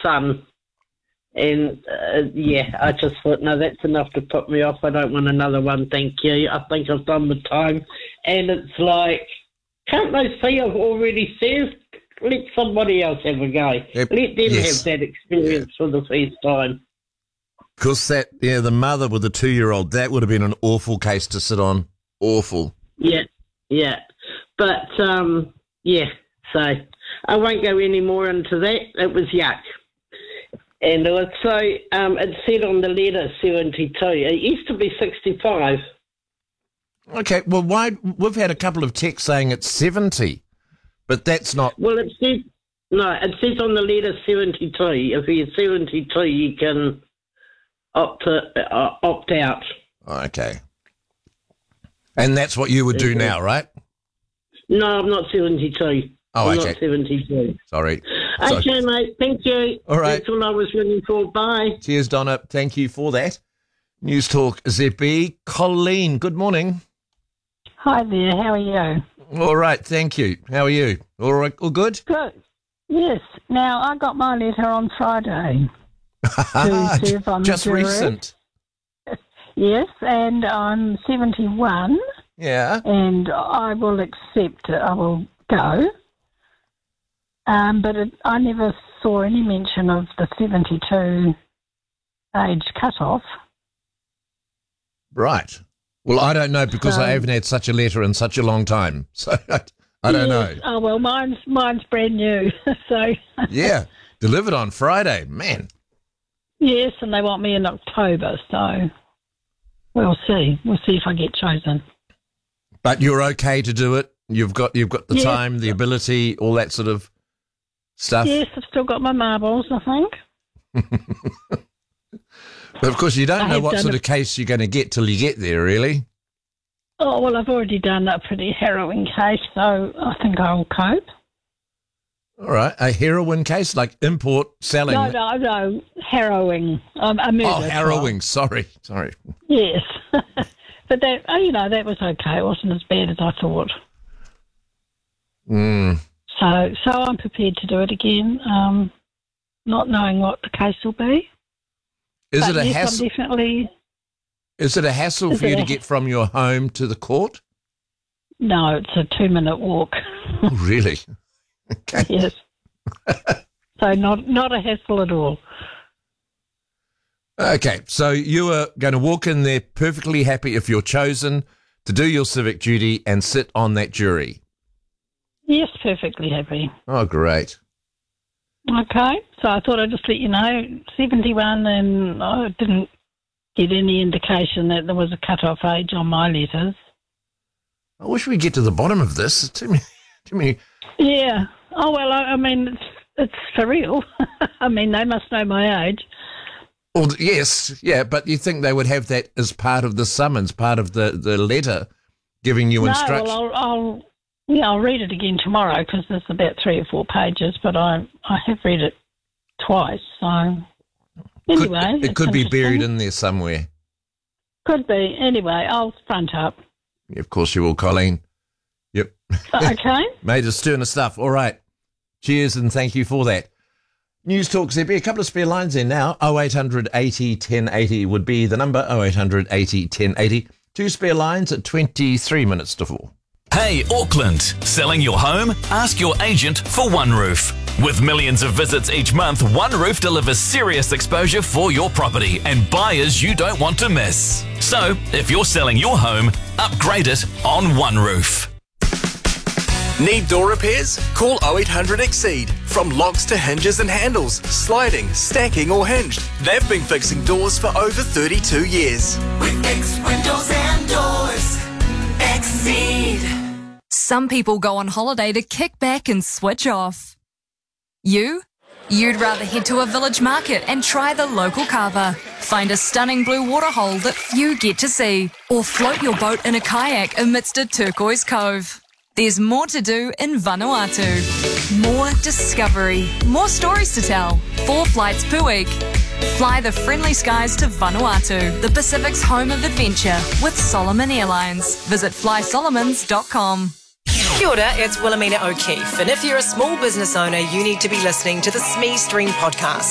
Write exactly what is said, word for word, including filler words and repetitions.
son. And, uh, yeah, I just thought, no, that's enough to put me off. I don't want another one, thank you. I think I've done the time. And it's like, can't they see I've already served? Let somebody else have a go. Yep. Let them Yes. have that experience Yeah. for the first time. Because that, yeah, the mother with the two-year-old, that would have been an awful case to sit on. Awful. Yeah, yeah. But, um, yeah, so I won't go any more into that. It was yuck. And also, um, it said on the letter seventy-two. It used to be sixty-five. Okay, well, why? We've had a couple of texts saying it's seventy, but that's not... Well, it says, no, it says on the letter seventy-two. If you're seventy-two, you can opt, to, uh, opt out. Okay. And that's what you would do now, right? No, I'm not seventy-two. Oh, I'm okay. not seventy-two. Sorry. Okay, Sorry. mate. Thank you. All right. That's all I was looking for. Bye. Cheers, Donna. Thank you for that. News Talk Z B. Colleen, good morning. Hi there, how are you? All right, thank you. How are you? All right, all good? Good. Yes. Now, I got my letter on Friday. to serve on the Just jury. recent. Yes, and I'm seventy-one, Yeah. and I will accept it. I will go. Um, but it, I never saw any mention of the seventy-two age cut-off. Right. Well, I don't know because So- I haven't had such a letter in such a long time. So I, I don't Yes. know. Oh, well, mine's, mine's brand new. so, Yeah. Delivered on Friday. Man. yes, and they want me in October, so we'll see. We'll see if I get chosen. But you're okay to do it. You've got you've got the Yes. time, the ability, all that sort of stuff. Yes, I've still got my marbles, I think. But of course, you don't I know have what done sort a- of case you're going to get till you get there, really. Oh, well, I've already done a pretty harrowing case, so I think I'll cope. All right. A heroin case, like import, selling. No, no, no, harrowing. Um, a murder oh, trial. harrowing. Sorry. Sorry. Yes. But that, oh, you know, that was okay. It wasn't as bad as I thought. Mm. So, so I'm prepared to do it again, um, not knowing what the case will be. Is But it a yes, hassle? I'm definitely... Is it a hassle Is for you it to a- get from your home to the court? No, it's a two-minute walk. Oh, really? Okay. Yes. So not not a hassle at all. Okay. So you are going to walk in there perfectly happy if you're chosen to do your civic duty and sit on that jury. Yes, perfectly happy. Oh, great. Okay, so I thought I'd just let you know, seventy-one, and I didn't get any indication that there was a cut-off age on my letters. I wish we'd get to the bottom of this. Too many, too many. Yeah. Oh, well, I, I mean, it's, it's for real. I mean, they must know my age. Well, yes, yeah, but you think they would have that as part of the summons, part of the, the letter giving you No, instructions? well, I'll, I'll, yeah, I'll read it again tomorrow because there's about three or four pages, but I, I have read it twice, so Could- anyway. it it's could be buried interesting. in there somewhere. Could be. Anyway, I'll front up. Yeah, of course you will, Colleen. Yep. Okay. Made of sterner stuff. All right. Cheers and thank you for that. News Talk Z B. A couple of spare lines in now. oh eight hundred eighty ten eighty would be the number. oh eight hundred eighty ten eighty. Two spare lines at twenty-three minutes to four. Hey, Auckland, selling your home? Ask your agent for One Roof. With millions of visits each month, One Roof delivers serious exposure for your property and buyers you don't want to miss. So, if you're selling your home, upgrade it on One Roof. Need door repairs? Call oh eight hundred exceed. From locks to hinges and handles, sliding, stacking or hinged, they've been fixing doors for over thirty-two years. We fix windows and doors. Exceed. Some people go on holiday to kick back and switch off. You? You'd rather head to a village market and try the local kava, find a stunning blue waterhole that few get to see, or float your boat in a kayak amidst a turquoise cove. There's more to do in Vanuatu. More discovery, more stories to tell, four flights per week. Fly the friendly skies to Vanuatu, the Pacific's home of adventure, with Solomon Airlines. Visit fly solomons dot com. Kia ora, it's Wilhelmina O'Keefe, and if you're a small business owner, you need to be listening to the S M E Stream podcast.